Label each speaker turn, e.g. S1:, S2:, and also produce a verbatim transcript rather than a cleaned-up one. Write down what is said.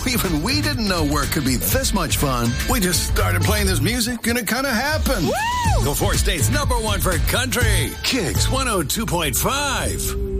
S1: even we didn't know work could be this much fun. We just started playing this music and it kind of happened.
S2: Woo! The four states number one for country. Kicks one oh two point five.